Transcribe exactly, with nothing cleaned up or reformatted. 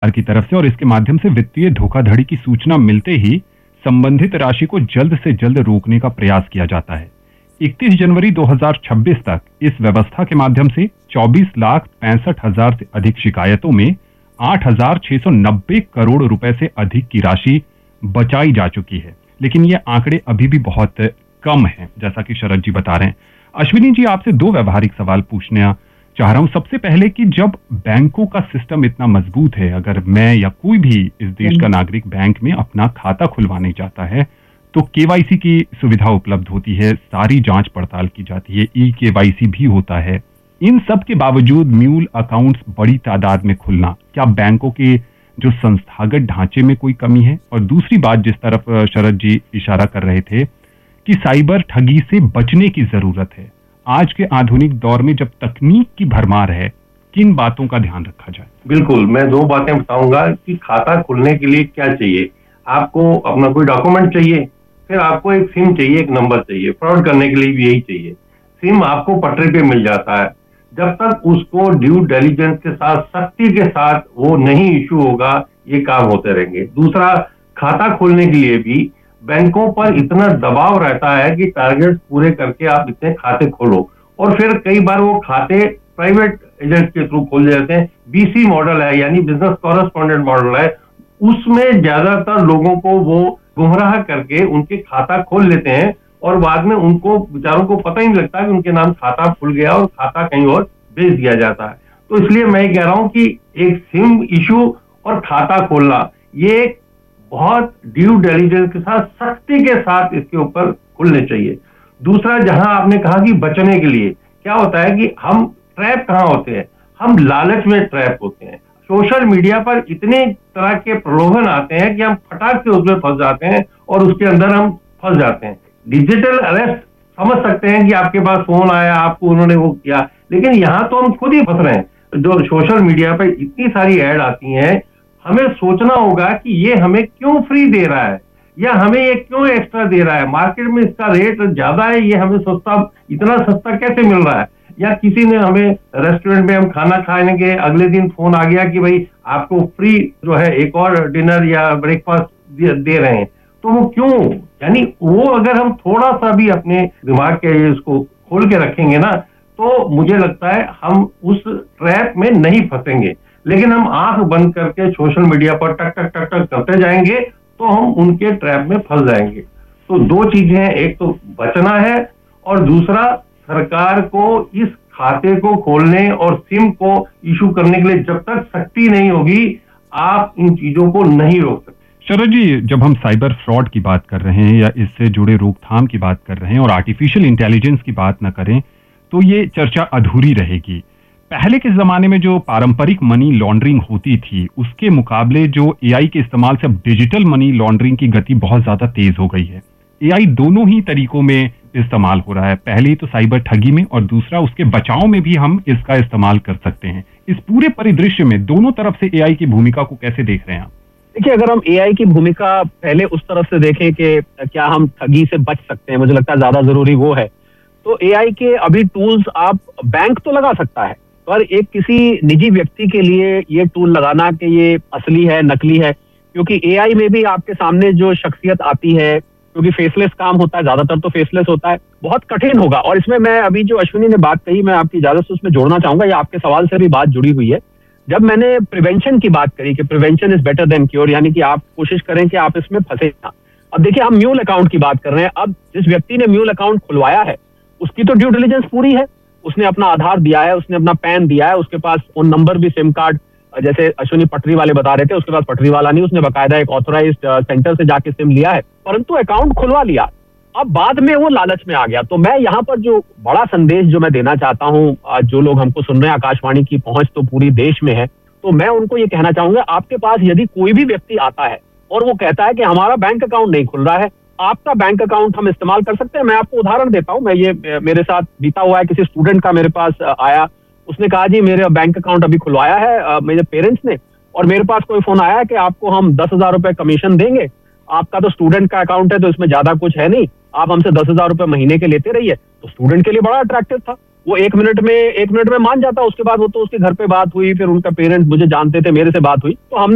की तरफ से और इसके माध्यम से वित्तीय धोखाधड़ी की सूचना मिलते ही संबंधित राशि को जल्द से जल्द रोकने का प्रयास किया जाता है। इकतीस जनवरी दो हज़ार छब्बीस तक इस व्यवस्था के माध्यम से चौबीस लाख पैंसठ हजार से अधिक शिकायतों में आठ हजार छह सौ नब्बे करोड़ रुपए से अधिक की राशि बचाई जा चुकी है। लेकिन ये आंकड़े अभी भी बहुत कम हैं, जैसा कि शरद जी बता रहे हैं। अश्विनी जी, आपसे दो व्यवहारिक सवाल पूछना चाह रहा हूं। सबसे पहले कि जब बैंकों का सिस्टम इतना मजबूत है, अगर मैं या कोई भी इस देश का नागरिक बैंक में अपना खाता खुलवाने जाता है तो केवाईसी की सुविधा उपलब्ध होती है, सारी जांच पड़ताल की जाती है, ई केवाईसी भी होता है। इन सब के बावजूद म्यूल अकाउंट्स बड़ी तादाद में खुलना, क्या बैंकों के जो संस्थागत ढांचे में कोई कमी है? और दूसरी बात जिस तरफ शरद जी इशारा कर रहे थे कि साइबर ठगी से बचने की जरूरत है, आज के आधुनिक दौर में जब तकनीक की भरमार है, किन बातों का ध्यान रखा जाए? बिल्कुल, मैं दो बातें बताऊंगा कि खाता खुलने के लिए क्या चाहिए। आपको अपना कोई डॉक्यूमेंट चाहिए, फिर आपको एक सिम चाहिए, एक नंबर चाहिए। फ्रॉड करने के लिए भी यही चाहिए। सिम आपको पटरी पे मिल जाता है, जब तक उसको ड्यू डिलिजेंस के साथ, सख्ती के साथ वो नहीं इशू होगा, ये काम होते रहेंगे। दूसरा, खाता खोलने के लिए भी बैंकों पर इतना दबाव रहता है कि टारगेट पूरे करके आप इतने खाते खोलो, और फिर कई बार वो खाते प्राइवेट एजेंट के थ्रू खोल जाते हैं। बीसी मॉडल है, यानी बिजनेस कॉरेस्पॉन्डेंट मॉडल है, उसमें ज्यादातर लोगों को वो गुमराह करके उनके खाता खोल लेते हैं और बाद में उनको बेचारों को पता ही नहीं लगता कि उनके नाम खाता खुल गया और खाता कहीं और भेज दिया जाता है। तो इसलिए मैं कह रहा हूं कि एक सिम इशू और खाता खोलना, ये बहुत ड्यू डिलिजेंस के साथ, सख्ती के साथ इसके ऊपर खुलने चाहिए। दूसरा, जहां आपने कहा कि बचने के लिए क्या होता है कि हम ट्रैप कहां होते हैं, हम लालच में ट्रैप होते हैं। सोशल मीडिया पर इतने तरह के प्रलोभन आते हैं कि हम फटाक से उसमें फंस जाते हैं और उसके अंदर हम फंस जाते हैं। डिजिटल अरेस्ट समझ सकते हैं कि आपके पास फोन आया, आपको उन्होंने वो किया, लेकिन यहां तो हम खुद ही फंस रहे हैं। जो सोशल मीडिया पर इतनी सारी ऐड आती हैं, हमें सोचना होगा कि ये हमें क्यों फ्री दे रहा है या हमें ये क्यों एक्स्ट्रा दे रहा है। मार्केट में इसका रेट ज्यादा है, ये हमें सस्ता, इतना सस्ता कैसे मिल रहा है? या किसी ने हमें रेस्टोरेंट में हम खाना खाने के अगले दिन फोन आ गया कि भाई आपको फ्री जो है एक और डिनर या ब्रेकफास्ट दे, दे रहे हैं, तो वो क्यों? यानी वो अगर हम थोड़ा सा भी अपने दिमाग के इसको खोल के रखेंगे ना, तो मुझे लगता है हम उस ट्रैप में नहीं फंसेंगे। लेकिन हम आंख बंद करके सोशल मीडिया पर टक टक टक टक करते जाएंगे तो हम उनके ट्रैप में फंस जाएंगे। तो दो चीजें हैं, एक तो बचना है और दूसरा सरकार को इस खाते को खोलने और सिम को इशू करने के लिए जब तक सख्ती नहीं होगी, आप इन चीजों को नहीं रोक सकते। शरद जी, जब हम साइबर फ्रॉड की बात कर रहे हैं या इससे जुड़े रोकथाम की बात कर रहे हैं और आर्टिफिशियल इंटेलिजेंस की बात न करें तो ये चर्चा अधूरी रहेगी। पहले के जमाने में जो पारंपरिक मनी लॉन्ड्रिंग होती थी, उसके मुकाबले जो एआई के इस्तेमाल से अब डिजिटल मनी लॉन्ड्रिंग की गति बहुत ज्यादा तेज हो गई है। एआई दोनों ही तरीकों में इस्तेमाल हो रहा है, पहले तो साइबर ठगी में और दूसरा उसके बचाव में भी हम इसका इस्तेमाल कर सकते हैं। इस पूरे परिदृश्य में दोनों तरफ से एआई की भूमिका को कैसे देख रहे हैं आप? देखिए, अगर हम एआई की भूमिका पहले उस तरफ से देखें कि क्या हम ठगी से बच सकते हैं, मुझे लगता है ज्यादा जरूरी वो है। तो एआई के अभी टूल्स आप बैंक तो लगा सकता है, पर एक किसी निजी व्यक्ति के लिए ये टूल लगाना कि ये असली है नकली है, क्योंकि एआई में भी आपके सामने जो शख्सियत आती है, क्योंकि फेसलेस काम होता है, ज्यादातर तो फेसलेस होता है, बहुत कठिन होगा। और इसमें मैं अभी जो अश्विनी ने बात कही, मैं आपकी इजाजत से उसमें जोड़ना चाहूंगा, या आपके सवाल से भी बात जुड़ी हुई है। जब मैंने प्रिवेंशन की बात करी कि prevention is better than cure, यानी कि आप कोशिश करें कि आप इसमें फंसे ना। अब देखिए, हम म्यूल अकाउंट की बात कर रहे हैं। अब जिस व्यक्ति ने म्यूल अकाउंट खुलवाया है उसकी तो ड्यू डिलिजेंस पूरी है, उसने अपना आधार दिया है, उसने अपना पैन दिया है, उसके पास फोन नंबर भी, सिम कार्ड, जैसे अश्विनी पटरी वाले बता रहे थे, उसके पास पटरी वाला नहीं, उसने बकायदा एक ऑथोराइज्ड सेंटर से जाके सिम लिया है, परंतु अकाउंट खुलवा लिया। अब बाद में वो लालच में आ गया। तो मैं यहाँ पर जो बड़ा संदेश जो मैं देना चाहता हूँ, जो लोग हमको सुन रहे हैं, आकाशवाणी की पहुंच तो पूरी देश में है, तो मैं उनको ये कहना चाहूंगा, आपके पास यदि कोई भी व्यक्ति आता है और वो कहता है कि हमारा बैंक अकाउंट नहीं खुल रहा है, आपका बैंक अकाउंट हम इस्तेमाल कर सकते हैं। मैं आपको उदाहरण देता हूं, मैं ये मेरे साथ बीता हुआ है, किसी स्टूडेंट का मेरे पास आया, उसने कहा जी मेरे बैंक अकाउंट अभी खुलवाया है मेरे पेरेंट्स ने, और मेरे पास कोई फोन आया कि आपको हम दस हजार रुपए कमीशन देंगे, आपका तो स्टूडेंट का अकाउंट है तो इसमें ज्यादा कुछ है नहीं, आप हमसे दस हजार रुपए महीने के लेते रहिए। तो स्टूडेंट के लिए बड़ा अट्रैक्टिव था, वो एक मिनट में एक मिनट में मान जाता। उसके बाद वो तो उसके घर पे बात हुई, फिर उनका पेरेंट्स मुझे जानते थे, मेरे से बात हुई, तो हमने